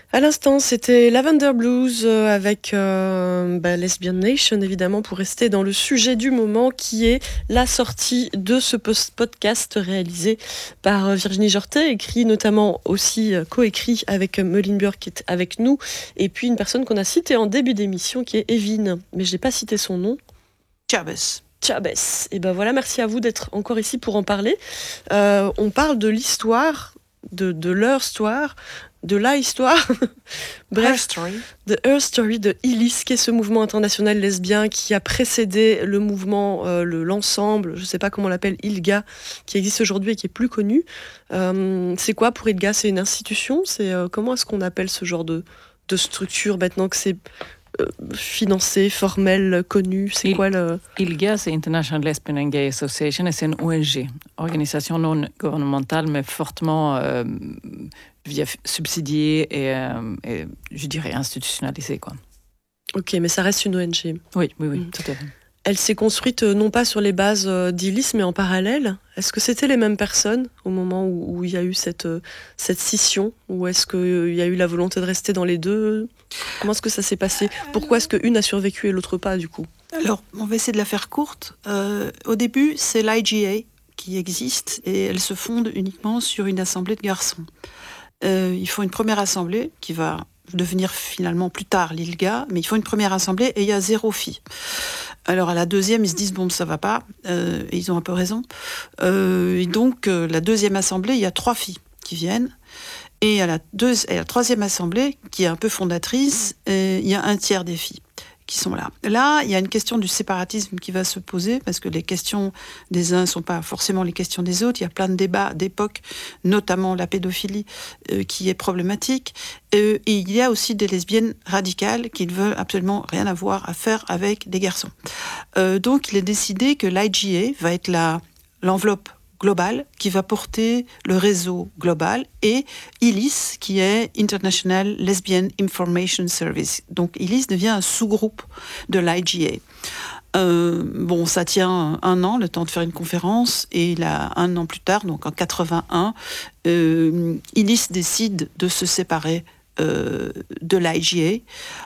À l'instant, c'était Lavender Blues avec Lesbian Nation, évidemment, pour rester dans le sujet du moment, qui est la sortie de ce podcast réalisé par Virginie Jortet, écrit notamment aussi, coécrit avec Meline Burke, qui est avec nous, et puis une personne qu'on a citée en début d'émission, qui est Evine, mais je n'ai pas cité son nom. Chavez. Et ben voilà, merci à vous d'être encore ici pour en parler. On parle de l'histoire, de leur histoire, de la histoire, bref, de Her Story de Illis, qui est ce mouvement international lesbien qui a précédé le mouvement, l'ensemble, je ne sais pas comment on l'appelle, ILGA, qui existe aujourd'hui et qui est plus connu. C'est quoi pour ILGA? C'est une institution? Comment est-ce qu'on appelle ce genre de structure maintenant que c'est financé, formel, connu? C'est quoi le... ILGA, c'est International Lesbian and Gay Association, et c'est une ONG, organisation non gouvernementale, mais fortement subsidiée et, je dirais, institutionnalisée, quoi. Ok, mais ça reste une ONG. Oui, tout à fait. Elle s'est construite non pas sur les bases d'Illis, mais en parallèle. Est-ce que c'était les mêmes personnes au moment où il y a eu cette scission? Ou est-ce qu'il y a eu la volonté de rester dans les deux? Comment est-ce que ça s'est passé? Pourquoi est-ce qu'une a survécu et l'autre pas, du coup? Alors, on va essayer de la faire courte. Au début, c'est l'IGA qui existe et elle se fonde uniquement sur une assemblée de garçons. Ils font une première assemblée qui va devenir finalement plus tard l'ILGA, mais ils font une première assemblée et il y a 0 filles. Alors à la deuxième, ils se disent bon, ça va pas, et ils ont un peu raison. Et donc la deuxième assemblée, il y a 3 filles qui viennent, et à la troisième assemblée, qui est un peu fondatrice, il y a un tiers des filles qui sont là. Là, il y a une question du séparatisme qui va se poser, parce que les questions des uns ne sont pas forcément les questions des autres. Il y a plein de débats d'époque, notamment la pédophilie, qui est problématique. Et il y a aussi des lesbiennes radicales qui ne veulent absolument rien avoir à faire avec des garçons. Donc, il est décidé que l'IGA va être l'enveloppe globale qui va porter le réseau global, et ILIS qui est International Lesbian Information Service. Donc ILIS devient un sous-groupe de l'IGA. Ça tient 1 an, le temps de faire une conférence, et là, 1 an plus tard, donc en 81, ILIS décide de se séparer de l'IGA,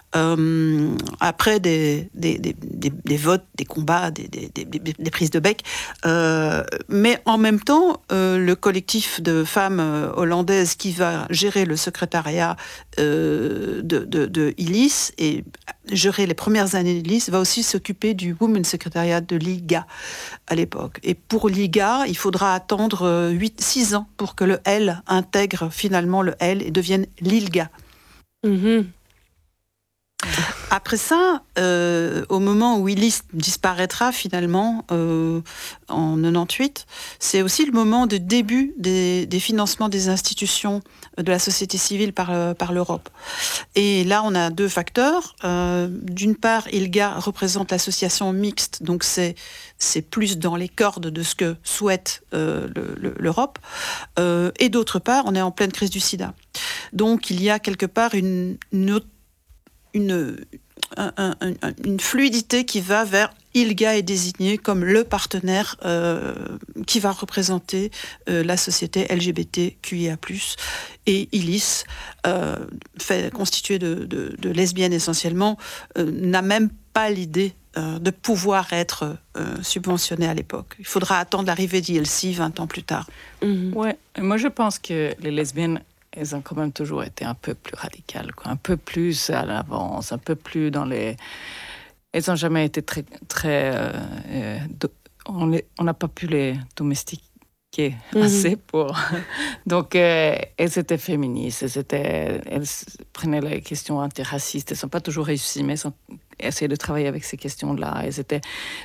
après des votes, des combats, des prises de bec, mais en même temps, le collectif de femmes hollandaises qui va gérer le secrétariat de ILIS et gérer les premières années d'ILIS va aussi s'occuper du Women's Secretariat de l'IGA à l'époque. Et pour l'IGA, il faudra attendre 6 ans pour que le L intègre finalement le L et devienne l'ILGA. Mm-hmm. Après ça, au moment où ILIS disparaîtra finalement en 98, c'est aussi le moment de début des financements des institutions de la société civile par l'Europe. Et là, on a 2 facteurs. D'une part, ILGA représente l'association mixte, donc c'est plus dans les cordes de ce que souhaite l'Europe. Et d'autre part, on est en pleine crise du sida. Donc, il y a quelque part une fluidité qui va vers ILGA est désigné comme le partenaire qui va représenter la société LGBTQIA+. Et ILIS, constitué de lesbiennes essentiellement, n'a même pas l'idée de pouvoir être subventionné à l'époque. Il faudra attendre l'arrivée d'ILC 20 ans plus tard. Mm-hmm. Ouais, moi je pense que les lesbiennes, elles ont quand même toujours été un peu plus radicales, quoi. Un peu plus à l'avance, un peu plus dans les... Elles n'ont jamais été on n'a pas pu les domestiquer assez pour... Donc, elles étaient féministes, elles prenaient les questions antiracistes. Elles n'ont pas toujours réussi, mais elles ont essayé de travailler avec ces questions-là. Elles étaient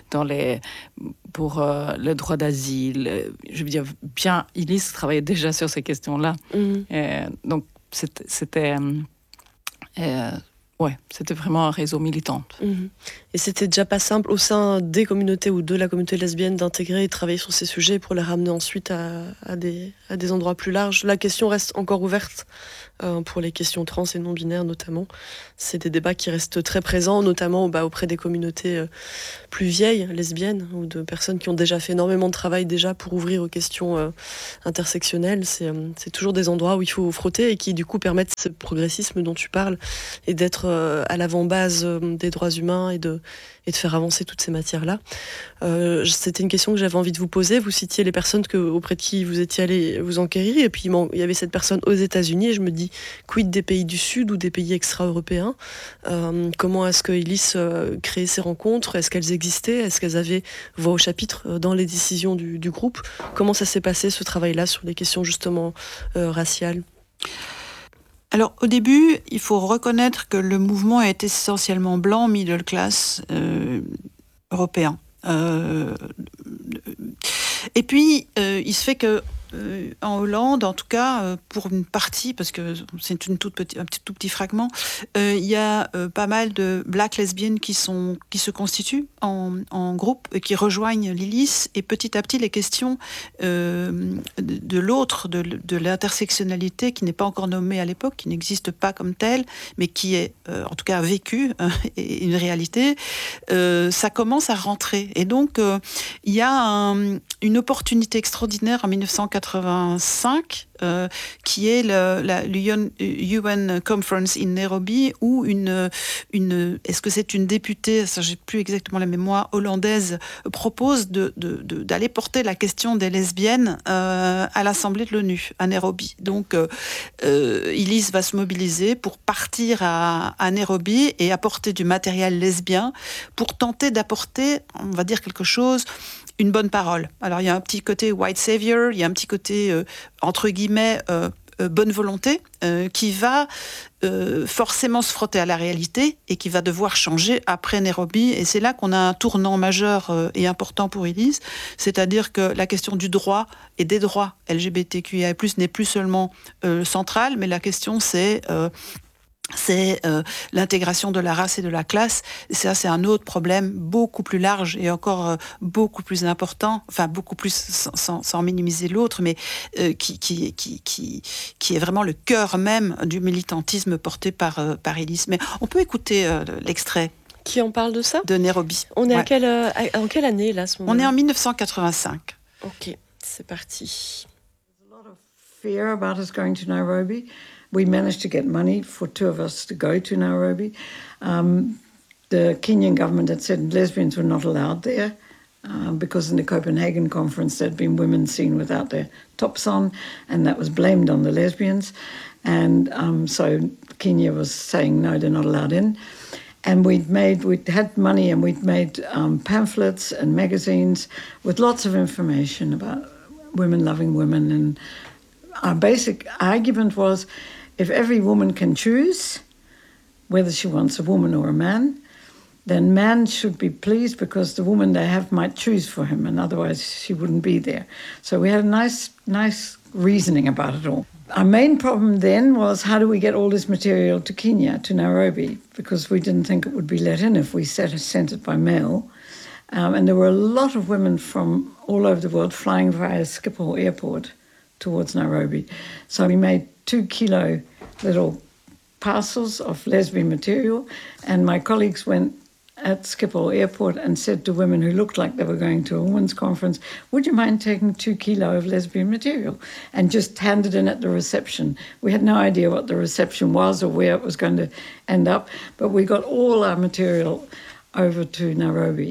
pour le droit d'asile. Je veux dire, bien, ILIS travaillait déjà sur ces questions-là. Donc, c'était Ouais, c'était vraiment un réseau militant. Et c'était déjà pas simple au sein des communautés ou de la communauté lesbienne d'intégrer et de travailler sur ces sujets pour les ramener ensuite à des endroits plus larges. La question reste encore ouverte pour les questions trans et non-binaires notamment. C'est des débats qui restent très présents, notamment auprès des communautés plus vieilles, lesbiennes, ou de personnes qui ont déjà fait énormément de travail déjà pour ouvrir aux questions intersectionnelles. C'est toujours des endroits où il faut frotter et qui du coup permettent ce progressisme dont tu parles et d'être à l'avant-base des droits humains et de faire avancer toutes ces matières-là. C'était une question que j'avais envie de vous poser. Vous citiez les personnes auprès de qui vous étiez allé vous enquérir, et puis il y avait cette personne aux États-Unis, et je me dis, quid des pays du Sud ou des pays extra-européens? Comment est-ce que Ellis créait ces rencontres? Est-ce qu'elles existaient? Est-ce qu'elles avaient voix au chapitre dans les décisions du groupe? Comment ça s'est passé, ce travail-là, sur les questions justement raciales? Alors, au début, il faut reconnaître que le mouvement est essentiellement blanc, middle class, européen. Et puis, il se fait que en Hollande, en tout cas, pour une partie, parce que c'est un tout petit fragment, il y a pas mal de black lesbiennes qui se constituent en groupe, qui rejoignent l'ILIS, et petit à petit, les questions de l'autre, de l'intersectionnalité, qui n'est pas encore nommée à l'époque, qui n'existe pas comme telle, mais qui est, en tout cas, vécue, et une réalité, ça commence à rentrer. Et donc, il y a une opportunité extraordinaire en 1985, qui est UN Conference in Nairobi, où est-ce que c'est une députée, ça j'ai plus exactement la mémoire, hollandaise, propose d'aller porter la question des lesbiennes à l'Assemblée de l'ONU à Nairobi. Donc Ellis va se mobiliser pour partir à Nairobi et apporter du matériel lesbien pour tenter d'apporter, on va dire, quelque chose, une bonne parole. Alors, il y a un petit côté white savior, il y a un petit côté, entre guillemets, bonne volonté, qui va forcément se frotter à la réalité et qui va devoir changer après Nairobi. Et c'est là qu'on a un tournant majeur et important pour Ellis, c'est-à-dire que la question du droit et des droits LGBTQIA+, n'est plus seulement centrale, mais la question c'est l'intégration de la race et de la classe. Et ça, c'est un autre problème beaucoup plus large et encore beaucoup plus important, enfin beaucoup plus sans minimiser l'autre, mais qui est vraiment le cœur même du militantisme porté par Ellis. Mais on peut écouter l'extrait. Qui en parle de ça? De Nairobi. On est en quelle année là, à ce moment-là? On est en 1985. Ok, c'est parti. There's a lot of fear about us going to Nairobi. We managed to get money for two of us to go to Nairobi. The Kenyan government had said lesbians were not allowed there because in the Copenhagen conference there'd been women seen without their tops on, and that was blamed on the lesbians. And so Kenya was saying, no, they're not allowed in. And we'd had money, and we'd made pamphlets and magazines with lots of information about women loving women. And our basic argument was, if every woman can choose whether she wants a woman or a man, then man should be pleased because the woman they have might choose for him, and otherwise she wouldn't be there. So we had a nice reasoning about it all. Our main problem then was, how do we get all this material to Kenya, to Nairobi? Because we didn't think it would be let in if we sent it by mail. And there were a lot of women from all over the world flying via Schiphol Airport towards Nairobi. So we made 2 kilo little parcels of lesbian material, and my colleagues went at Schiphol Airport and said to women who looked like they were going to a women's conference, would you mind taking 2 kilo of lesbian material? And just handed in at the reception. We had no idea what the reception was or where it was going to end up, but we got all our material over to Nairobi.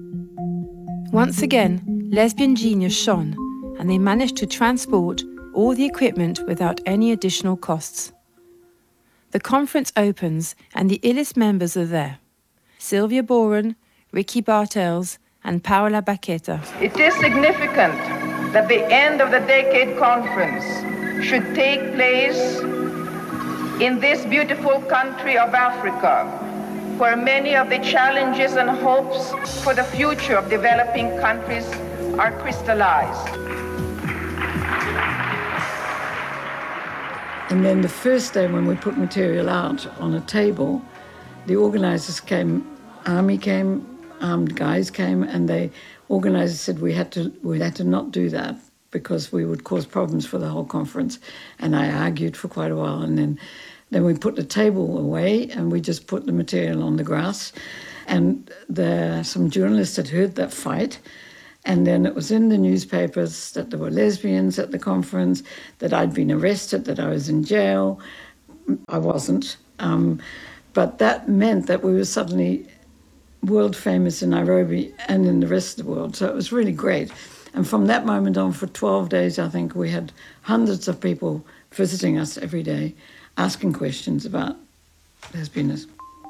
Once again, lesbian genius shone, and they managed to transport all the equipment without any additional costs. The conference opens and the Illis members are there. Sylvia Boren, Ricky Bartels and Paola Baqueta. It is significant that the end of the decade conference should take place in this beautiful country of Africa, where many of the challenges and hopes for the future of developing countries are crystallized. And then the first day when we put material out on a table, the organisers came, armed guys came, and the organisers said we had to not do that because we would cause problems for the whole conference. And I argued for quite a while, and then we put the table away and we just put the material on the grass. And some journalists had heard that fight. And then it was in the newspapers that there were lesbians at the conference, that I'd been arrested, that I was in jail. I wasn't. But that meant that we were suddenly world famous in Nairobi and in the rest of the world. So it was really great. And from that moment on, for 12 days, I think we had hundreds of people visiting us every day, asking questions about lesbianism.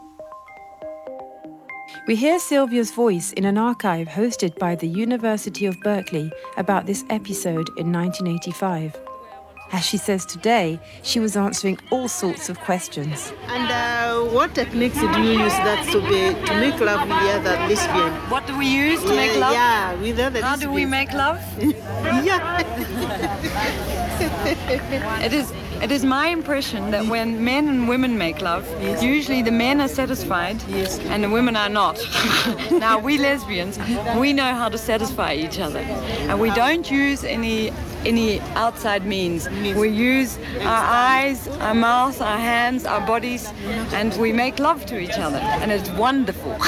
We hear Sylvia's voice in an archive hosted by the University of Berkeley about this episode in 1985. As she says today, she was answering all sorts of questions. And what techniques do you use to make love with the other lesbian? What do we use to make love? Yeah, with other How do we make love? Yeah. It is my impression that when men and women make love, usually the men are satisfied and the women are not. Now, we lesbians, we know how to satisfy each other. And we don't use any outside means. We use our eyes, our mouth, our hands, our bodies, and we make love to each other. And it's wonderful.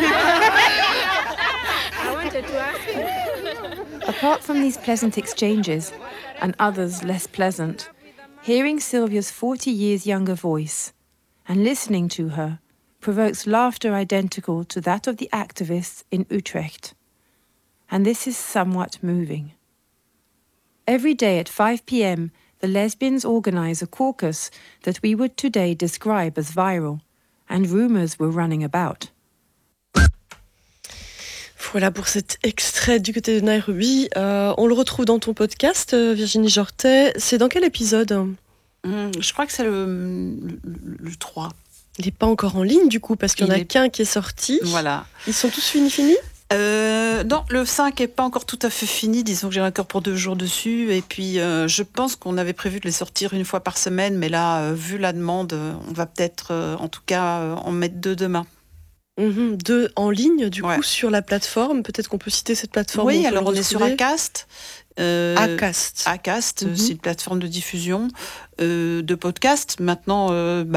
I wanted to ask you. Apart from these pleasant exchanges, and others less pleasant, hearing Sylvia's 40 years younger voice and listening to her provokes laughter identical to that of the activists in Utrecht. And this is somewhat moving. Every day at 5 p.m, the lesbians organise a caucus that we would today describe as viral, and rumours were running about. Voilà pour cet extrait du côté de Nairobi. On le retrouve dans ton podcast, Virginie Jortet. C'est dans quel épisode ? Je crois que c'est le 3. Il n'est pas encore en ligne du coup, parce qu'il n'y en a qu'un qui est sorti. Voilà. Ils sont tous finis ? Non, le 5 n'est pas encore tout à fait fini. Disons que j'ai encore pour 2 jours dessus. Et puis, je pense qu'on avait prévu de les sortir une fois par semaine. Mais là, vu la demande, on va peut-être, en tout cas, en mettre 2 demain. 2 en ligne, du coup, sur la plateforme. Peut-être qu'on peut citer cette plateforme. Oui, alors on est sur Acast. Acast, c'est une plateforme de diffusion de podcasts. Maintenant,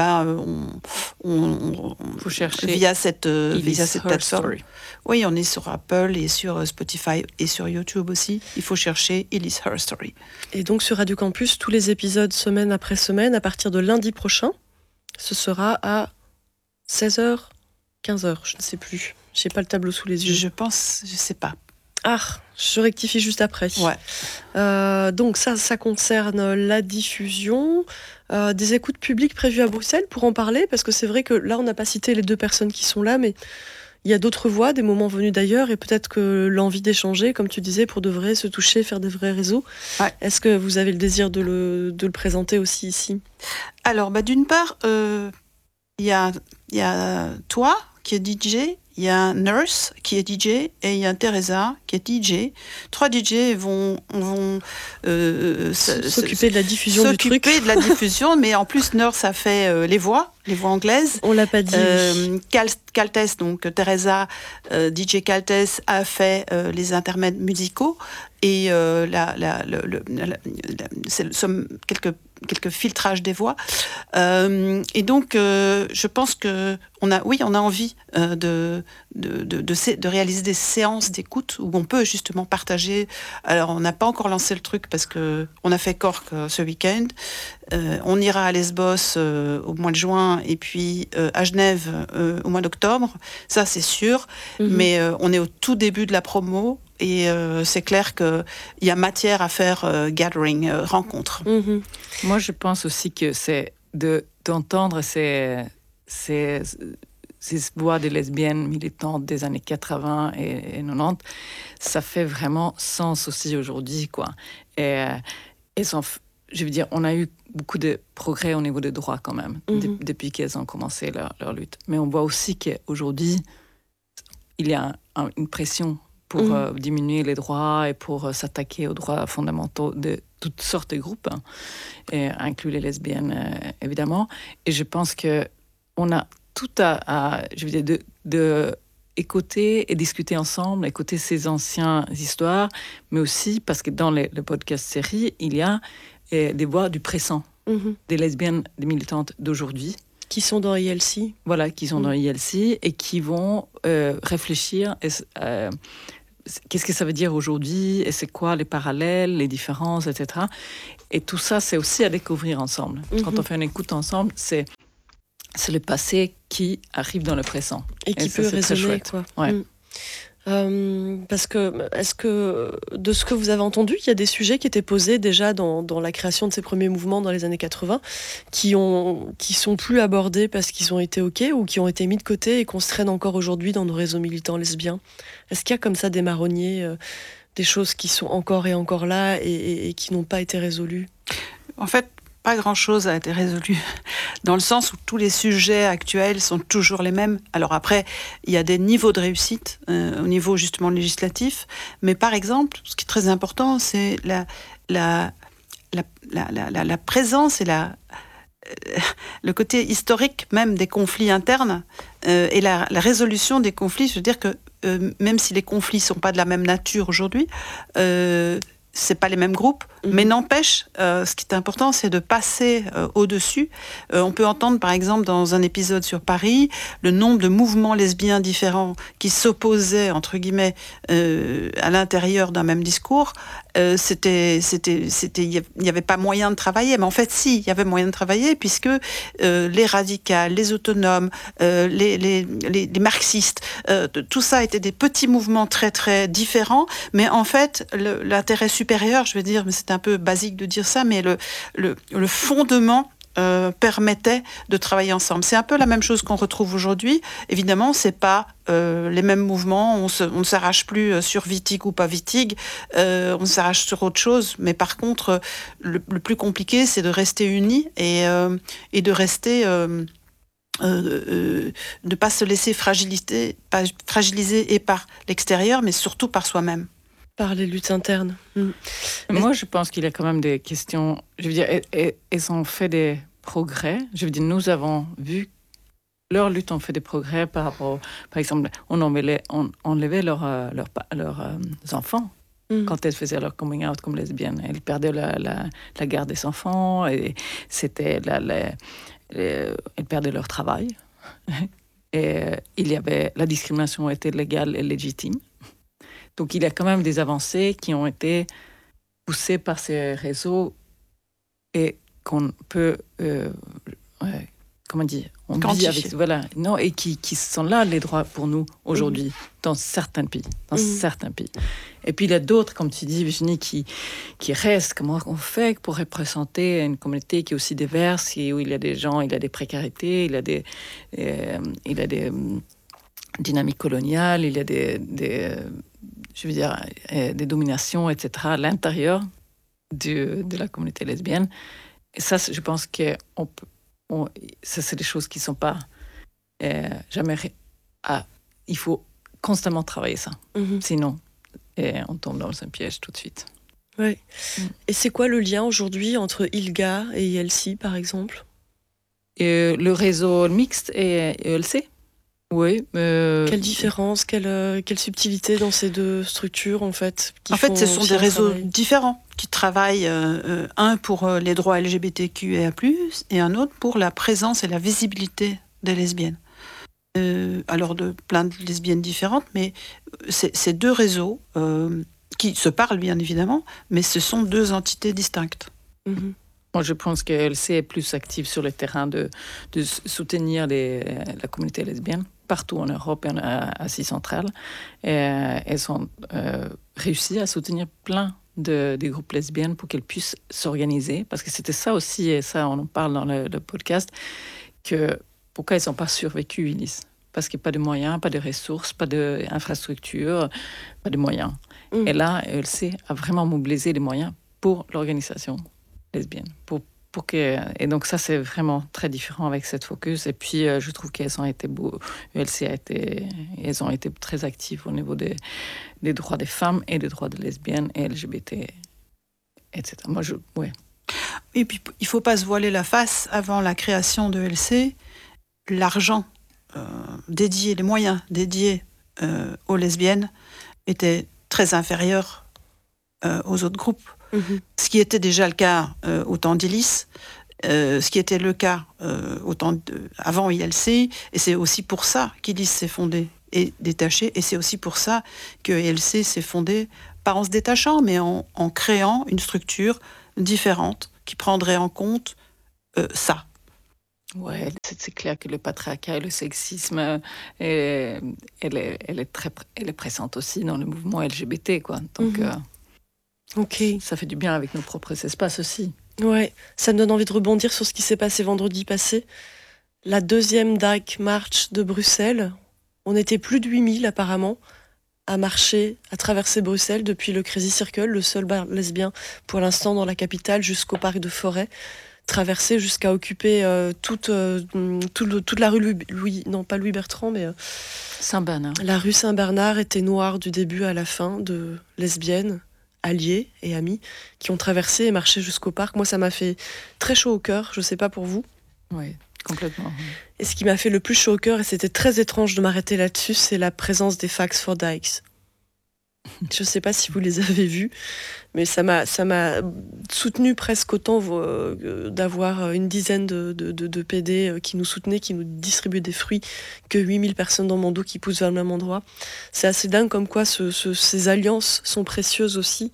on faut chercher via cette plateforme. Story. Oui, on est sur Apple et sur Spotify et sur YouTube aussi. Il faut chercher Ellis Her Story. Et donc sur Radio Campus, tous les épisodes semaine après semaine, à partir de lundi prochain, ce sera à 16h, 15h, je ne sais plus. J'ai pas le tableau sous les yeux. Je sais pas. Ah, je rectifie juste après. Ouais. Donc ça concerne la diffusion, des écoutes publiques prévues à Bruxelles pour en parler, parce que c'est vrai que là, on n'a pas cité les 2 personnes qui sont là, mais il y a d'autres voix, des moments venus d'ailleurs, et peut-être que l'envie d'échanger, comme tu disais, pour de vrai se toucher, faire des vrais réseaux. Ouais. Est-ce que vous avez le désir de le présenter aussi ici ? Alors, d'une part, il y a toi qui est DJ. Il y a Nurse qui est DJ et il y a Teresa qui est DJ. 3 DJ vont s'occuper de la diffusion du truc. S'occuper de la diffusion, mais en plus Nurse a fait les voix anglaises. On l'a pas dit. Caltes, donc Teresa, DJ Caltes a fait les intermèdes musicaux et quelques filtrages des voix. Et donc, je pense que on a envie de réaliser des séances d'écoute où on peut justement partager. Alors, on n'a pas encore lancé le truc parce que on a fait Cork ce week-end. On ira à Lesbos au mois de juin et puis à Genève au mois d'octobre. Ça, c'est sûr. Mais on est au tout début de la promo. Et c'est clair qu'il y a matière à faire gathering, rencontre. Moi, je pense aussi que c'est d'entendre ces voix des lesbiennes militantes des années 80 et 90, ça fait vraiment sens aussi aujourd'hui, quoi. Et je veux dire, on a eu beaucoup de progrès au niveau des droits quand même, depuis qu'elles ont commencé leur lutte. Mais on voit aussi qu'aujourd'hui, il y a une pression pour diminuer les droits et pour s'attaquer aux droits fondamentaux de toutes sortes de groupes, et inclus les lesbiennes, évidemment. Et je pense qu'on a tout à je veux dire, de écouter et discuter ensemble, écouter ces anciennes histoires, mais aussi parce que dans le podcast série, il y a des voix du présent, des lesbiennes, des militantes d'aujourd'hui. Qui sont dans ILC. Voilà, qui sont dans ILC et qui vont réfléchir qu'est-ce que ça veut dire aujourd'hui et c'est quoi les parallèles, les différences, etc. Et tout ça, c'est aussi à découvrir ensemble. Quand on fait une écoute ensemble, c'est le passé qui arrive dans le présent. Et qui peut résonner, quoi. Ouais. Parce que, est-ce que, de ce que vous avez entendu, il y a des sujets qui étaient posés déjà dans la création de ces premiers mouvements dans les années 80, qui sont plus abordés parce qu'ils ont été OK ou qui ont été mis de côté et qu'on se traîne encore aujourd'hui dans nos réseaux militants lesbiens? Est-ce qu'il y a comme ça des marronniers, des choses qui sont encore et encore là et qui n'ont pas été résolues? En fait, pas grand-chose a été résolu, dans le sens où tous les sujets actuels sont toujours les mêmes. Alors après, il y a des niveaux de réussite au niveau justement législatif, mais par exemple, ce qui est très important, c'est la présence et le côté historique même des conflits internes et la résolution des conflits. Je veux dire que même si les conflits sont pas de la même nature aujourd'hui, c'est pas les mêmes groupes, mais n'empêche, ce qui est important, c'est de passer au-dessus. On peut entendre, par exemple, dans un épisode sur Paris, le nombre de mouvements lesbiens différents qui s'opposaient, entre guillemets, à l'intérieur d'un même discours. Il n'y avait pas moyen de travailler, mais en fait, si, il y avait moyen de travailler, puisque les radicales, les autonomes, les marxistes, tout ça était des petits mouvements très, très différents, mais en fait, l'intérêt supérieur, je veux dire, mais c'est un peu basique de dire ça, mais le fondement permettait de travailler ensemble. C'est un peu la même chose qu'on retrouve aujourd'hui. Évidemment, c'est pas les mêmes mouvements. On ne s'arrache plus sur Wittig ou pas Wittig. On s'arrache sur autre chose. Mais par contre, le plus compliqué, c'est de rester unis et de rester... de ne pas se laisser fragiliser et par l'extérieur, mais surtout par soi-même. Par les luttes internes. Moi, je pense qu'il y a quand même des questions. Je veux dire, elles ont fait des progrès. Je veux dire, nous avons vu leur lutte ont fait des progrès par rapport, par exemple, on enlevait leurs enfants quand elles faisaient leur coming out comme lesbiennes. Elles perdaient la garde des enfants et c'était elles perdaient leur travail. Et la discrimination était légale et légitime. Donc, il y a quand même des avancées qui ont été poussées par ces réseaux et qu'on peut, comment dire, on vit avec, voilà, non, et qui sont là, les droits pour nous aujourd'hui, dans certains pays. Et puis, il y a d'autres, comme tu dis, Virginie, qui restent. Comment on fait pour représenter une communauté qui est aussi diverse, où il y a des gens, il y a des précarités, il y a des dynamiques coloniales, il y a des dominations, etc., à l'intérieur de la communauté lesbienne. Et ça, je pense que ça, c'est des choses qui ne sont pas jamais... il faut constamment travailler ça. Sinon, on tombe dans un piège tout de suite. Ouais. Et c'est quoi le lien aujourd'hui entre ILGA et ILC, par exemple? Le réseau mixte et ELC. Oui. Quelle différence, quelle subtilité dans ces deux structures, en fait? En fait, ce sont des réseaux différents qui travaillent, un pour les droits LGBTQIA+, et un autre pour la présence et la visibilité des lesbiennes. Alors, de plein de lesbiennes différentes, mais c'est deux réseaux qui se parlent, bien évidemment, mais ce sont deux entités distinctes. Moi, je pense que LC est plus active sur le terrain de soutenir la communauté lesbienne partout en Europe et en Asie centrale. Et elles ont réussi à soutenir plein des groupes lesbiennes pour qu'elles puissent s'organiser. Parce que c'était ça aussi, et ça, on en parle dans le podcast, que pourquoi elles n'ont pas survécu, Elise? Parce qu'il n'y a pas de moyens, pas de ressources, pas d'infrastructures, pas de moyens. Et là, LC a vraiment mobilisé les moyens pour l'organisation lesbienne. Et donc ça, c'est vraiment très différent avec cette focus. Et puis, je trouve qu'elles ont été elles ont été très actives au niveau des droits des femmes et des droits des lesbiennes et LGBT, etc. Et puis, il ne faut pas se voiler la face. Avant la création de LC, l'argent dédiés, les moyens dédiés aux lesbiennes étaient très inférieurs aux autres groupes. Ce qui était déjà le cas au temps d'Illis, ce qui était le cas avant ILC, et c'est aussi pour ça qu'Illis s'est fondé et détaché, et c'est aussi pour ça que ILC s'est fondé, pas en se détachant, mais en créant une structure différente qui prendrait en compte ça. Ouais, c'est clair que le patriarcat et le sexisme, elle est présente aussi dans le mouvement LGBT, quoi. Donc, ça fait du bien avec nos propres espaces aussi. Ouais, ça me donne envie de rebondir sur ce qui s'est passé vendredi passé. La deuxième Dyke March de Bruxelles, on était plus de 8000 apparemment à marcher, à traverser Bruxelles depuis le Crazy Circle, le seul bar lesbien pour l'instant dans la capitale, jusqu'au parc de Forêt, traverser jusqu'à occuper toute la rue Louis Bertrand, mais Saint-Bernard. La rue Saint-Bernard était noire du début à la fin de lesbiennes, alliées et amies, qui ont traversé et marché jusqu'au parc. Moi, ça m'a fait très chaud au cœur, je sais pas pour vous. Oui, complètement. Et ce qui m'a fait le plus chaud au cœur, et c'était très étrange de m'arrêter là-dessus, c'est la présence des Facts for Dykes. Je sais pas si vous les avez vus, mais ça m'a soutenu presque autant d'avoir une dizaine de PD qui nous soutenaient, qui nous distribuaient des fruits, que 8000 personnes dans mon dos qui poussent vers le même endroit. C'est assez dingue comme quoi ces alliances sont précieuses aussi.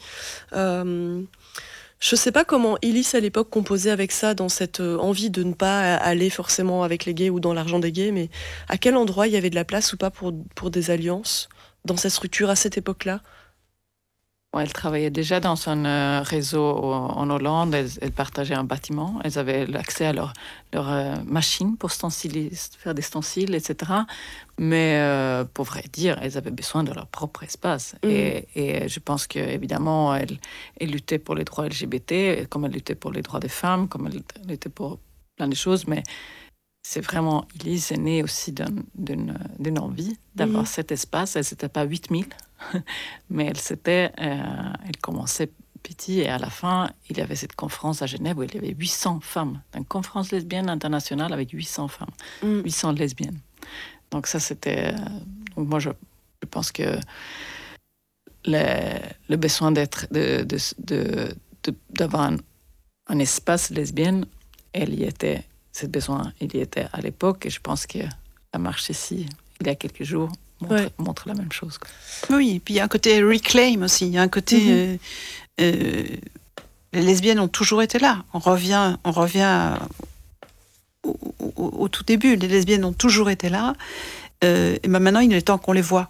Je sais pas comment Illis à l'époque composait avec ça, dans cette envie de ne pas aller forcément avec les gays ou dans l'argent des gays, mais à quel endroit il y avait de la place ou pas pour des alliances dans cette structure à cette époque-là? Ouais, elles travaillaient déjà dans un réseau en Hollande. Elles partageaient un bâtiment. Elles avaient l'accès à leur machine pour faire des stenciles, etc. Mais pour vrai dire, elles avaient besoin de leur propre espace. Et je pense qu'évidemment, elles luttaient pour les droits LGBT, comme elles luttaient pour les droits des femmes, comme elles luttaient pour plein de choses. Mais c'est vraiment, Illis est née aussi d'une envie d'avoir cet espace. Elles n'étaient pas 8000, mais elles commençaient petit, et à la fin, il y avait cette conférence à Genève où il y avait 800 femmes. Une conférence lesbienne internationale avec 800 femmes, 800 lesbiennes. Donc ça, c'était... Donc moi, je pense que le besoin d'avoir un espace lesbienne, elle y était... Ce besoin, il y était à l'époque, et je pense que la marche ici, il y a quelques jours, montre la même chose, quoi. Oui, et puis il y a un côté reclaim aussi, il y a un côté... les lesbiennes ont toujours été là. On revient au tout début, les lesbiennes ont toujours été là, et ben maintenant il est temps qu'on les voit.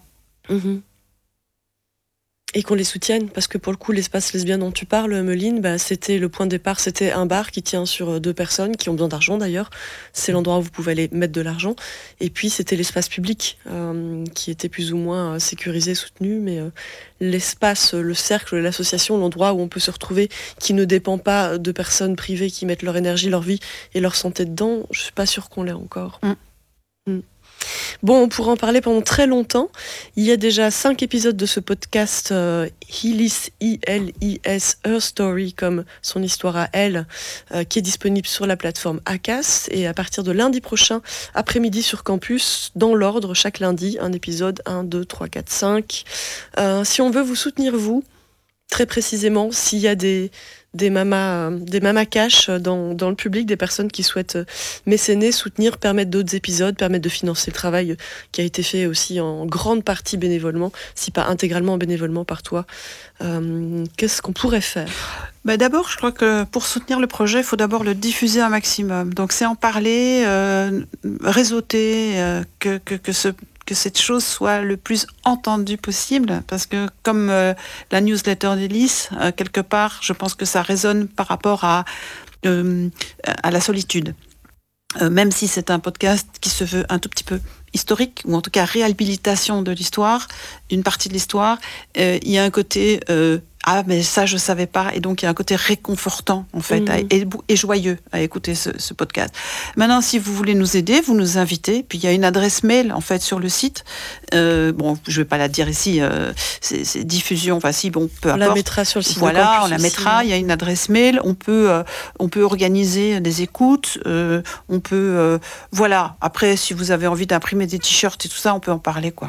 Et qu'on les soutienne, parce que pour le coup, l'espace lesbien dont tu parles, Meline, c'était le point de départ, c'était un bar qui tient sur 2 personnes, qui ont besoin d'argent d'ailleurs. C'est l'endroit où vous pouvez aller mettre de l'argent. Et puis, c'était l'espace public, qui était plus ou moins sécurisé, soutenu, mais l'espace, le cercle, l'association, l'endroit où on peut se retrouver, qui ne dépend pas de personnes privées qui mettent leur énergie, leur vie et leur santé dedans, je suis pas sûre qu'on l'ait encore. Bon, on pourra en parler pendant très longtemps. Il y a déjà 5 épisodes de ce podcast Illis, I-L-I-S, Her Story, comme son histoire à elle, qui est disponible sur la plateforme Acast. Et à partir de lundi prochain, après-midi sur Campus, dans l'ordre, chaque lundi, un épisode 1, 2, 3, 4, 5. Si on veut vous soutenir, vous, très précisément, s'il y a des mamas cash dans le public, des personnes qui souhaitent mécéner, soutenir, permettre d'autres épisodes, permettre de financer le travail qui a été fait aussi en grande partie bénévolement, si pas intégralement bénévolement par toi. Qu'est-ce qu'on pourrait faire ? D'abord, je crois que pour soutenir le projet, il faut d'abord le diffuser un maximum. Donc c'est en parler, réseauter, que cette chose soit le plus entendue possible, parce que comme la newsletter d'Illis, quelque part, je pense que ça résonne par rapport à la solitude. Même si c'est un podcast qui se veut un tout petit peu historique, ou en tout cas réhabilitation de l'histoire, d'une partie de l'histoire, il y a un côté ah mais ça je savais pas, et donc il y a un côté réconfortant en fait et joyeux à écouter ce podcast. Maintenant, si vous voulez nous aider, vous nous invitez, puis il y a une adresse mail en fait sur le site. Bon, je vais pas la dire ici, c'est diffusion, enfin si, bon, peu importe. On la mettra sur le site. Voilà, on la mettra. Il y a une adresse mail. On peut organiser des écoutes. On peut, voilà. Après, si vous avez envie d'imprimer des t-shirts et tout ça, on peut en parler, quoi.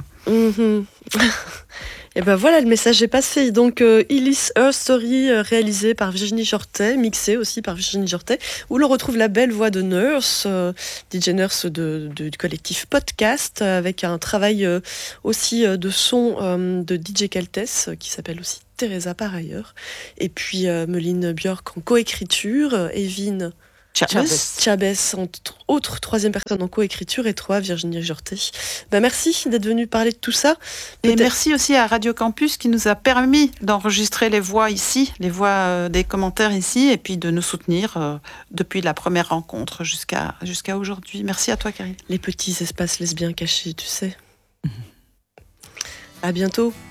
Et ben voilà, le message est passé. Donc, Illis Her Story, réalisé par Virginie Jortet, mixé aussi par Virginie Jortet, où l'on retrouve la belle voix de Nurse, DJ Nurse du collectif Podcast, avec un travail aussi de son de DJ Caltes, qui s'appelle aussi Teresa par ailleurs. Et puis Meline Björk en coécriture, Evin Chabès, entre autres, troisième personne en coécriture, et toi, Virginie Jortet. Merci d'être venue parler de tout ça. Et merci aussi à Radio Campus qui nous a permis d'enregistrer les voix ici, les voix des commentaires ici, et puis de nous soutenir depuis la première rencontre jusqu'à aujourd'hui. Merci à toi, Karine. Les petits espaces lesbiens cachés, tu sais. À bientôt.